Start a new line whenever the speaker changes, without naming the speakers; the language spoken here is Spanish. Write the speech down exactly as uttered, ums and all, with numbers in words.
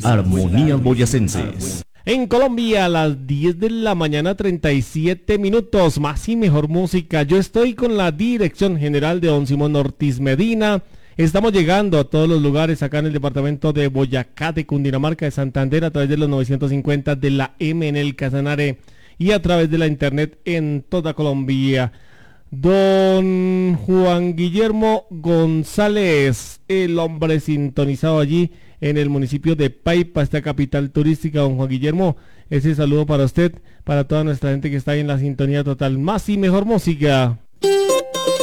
Armonías Boyacenses.
En Colombia a las diez de la mañana, treinta y siete minutos, más y mejor música. Yo estoy con la dirección general de don Simón Ortiz Medina. Estamos llegando a todos los lugares acá en el departamento de Boyacá, de Cundinamarca, de Santander, a través de los novecientos cincuenta de la M en el Casanare y a través de la internet en toda Colombia. Don Juan Guillermo González, el hombre sintonizado allí en el municipio de Paipa, esta capital turística. Don Juan Guillermo, ese saludo para usted, para toda nuestra gente que está ahí en la sintonía total. Más y mejor música.